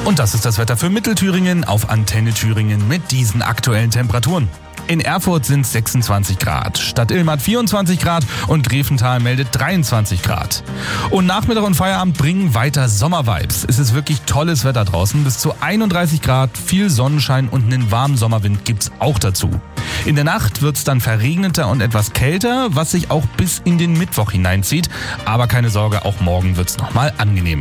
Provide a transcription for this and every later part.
Und das ist das Wetter für Mittelthüringen auf Antenne Thüringen mit diesen aktuellen Temperaturen. In Erfurt sind es 26 Grad, Stadt Illm 24 Grad und Grevental meldet 23 Grad. Und Nachmittag und Feierabend bringen weiter Sommervibes. Es ist wirklich tolles Wetter draußen, bis zu 31 Grad, viel Sonnenschein und einen warmen Sommerwind gibt's auch dazu. In der Nacht wird's dann verregneter und etwas kälter, was sich auch bis in den Mittwoch hineinzieht. Aber keine Sorge, auch morgen wird's nochmal angenehm.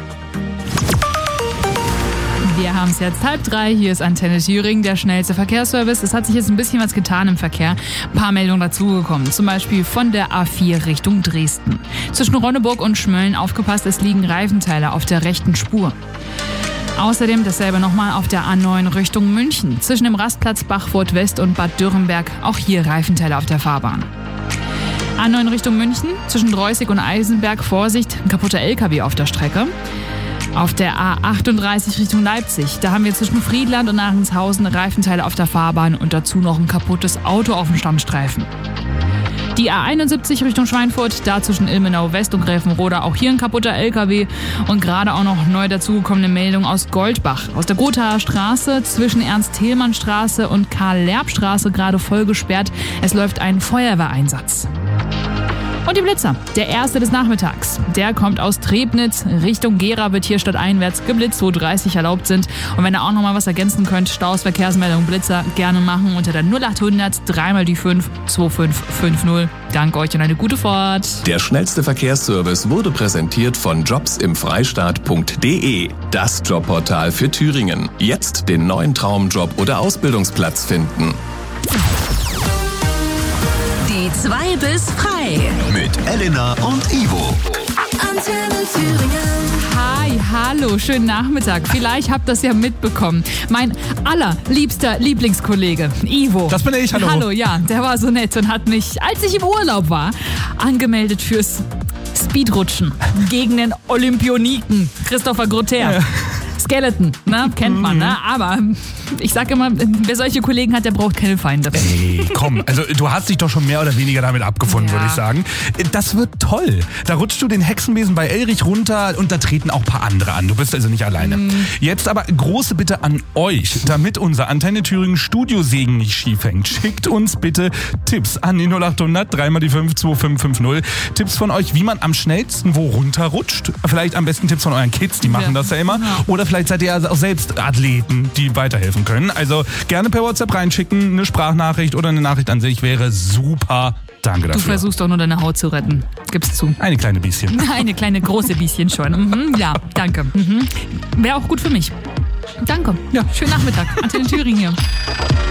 Wir haben es jetzt 2:30, hier ist Antenne Thüringen, der schnellste Verkehrsservice. Es hat sich jetzt ein bisschen was getan im Verkehr. Ein paar Meldungen dazugekommen, zum Beispiel von der A4 Richtung Dresden. Zwischen Ronneburg und Schmölln aufgepasst, es liegen Reifenteile auf der rechten Spur. Außerdem dasselbe nochmal auf der A9 Richtung München. Zwischen dem Rastplatz Bachfurt West und Bad Dürrenberg, auch hier Reifenteile auf der Fahrbahn. A9 Richtung München, zwischen Dreußig und Eisenberg, Vorsicht, ein kaputter LKW auf der Strecke. Auf der A38 Richtung Leipzig, da haben wir zwischen Friedland und Ahrendshausen Reifenteile auf der Fahrbahn und dazu noch ein kaputtes Auto auf dem Standstreifen. Die A71 Richtung Schweinfurt, da zwischen Ilmenau West und Gräfenroda auch hier ein kaputter LKW und gerade auch noch neu dazugekommene Meldung aus Goldbach. Aus der Gothaer Straße zwischen Ernst-Thälmann-Straße und Karl-Lerb-Straße gerade voll gesperrt. Es läuft ein Feuerwehreinsatz. Und die Blitzer, der erste des Nachmittags. Der kommt aus Trebnitz. Richtung Gera wird hier stadteinwärts geblitzt, wo 30 erlaubt sind. Und wenn ihr auch noch mal was ergänzen könnt, Staus, Verkehrsmeldung, Blitzer gerne machen unter der 0800 3 die 5 2550. Danke euch und eine gute Fahrt. Der schnellste Verkehrsservice wurde präsentiert von jobsimfreistaat.de. Das Jobportal für Thüringen. Jetzt den neuen Traumjob oder Ausbildungsplatz finden. Die 2 bis frei. Mit Elena und Ivo. Antenne Thüringen. Hi, hallo, schönen Nachmittag. Vielleicht habt ihr das ja mitbekommen. Mein allerliebster Lieblingskollege, Ivo. Das bin ich, hallo. Hallo, ja, der war so nett und hat mich, als ich im Urlaub war, angemeldet fürs Speedrutschen gegen den Olympioniken Christopher Grotter. Ja. Skeleton, ne? Kennt man, ne? Aber ich sag immer, wer solche Kollegen hat, der braucht keine Feinde. Ey, komm, also du hast dich doch schon mehr oder weniger damit abgefunden, würde ich sagen. Das wird toll. Da rutschst du den Hexenbesen bei Elrich runter und da treten auch ein paar andere an. Du bist also nicht alleine. Jetzt aber große Bitte an euch, damit unser Antenne Thüringen Studiosegen nicht schief hängt. Schickt uns bitte Tipps an die 0800 3 die 5 2550. Tipps von euch, wie man am schnellsten wo runterrutscht. Vielleicht am besten Tipps von euren Kids, die machen das ja immer. Oder vielleicht seid ihr auch selbst Athleten, die weiterhelfen können. Also gerne per WhatsApp reinschicken, eine Sprachnachricht oder eine Nachricht an sich wäre super. Danke dafür. Du versuchst doch nur deine Haut zu retten. Gib's zu. Eine kleine bisschen. Eine kleine große bisschen schon. Ja, danke. Wäre auch gut für mich. Danke. Ja. Schönen Nachmittag. Antenne Thüringen hier.